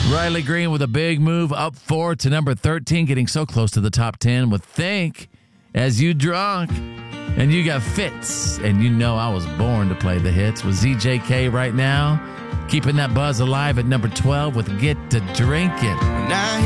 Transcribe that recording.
Riley Green with a big move up 4 to number 13, getting so close to the top 10 with Think As You Drunk. And you got Fitz, and you know I was born to play the hits with ZJK right now. Keeping that buzz alive at number 12 with Get to Drinking. Now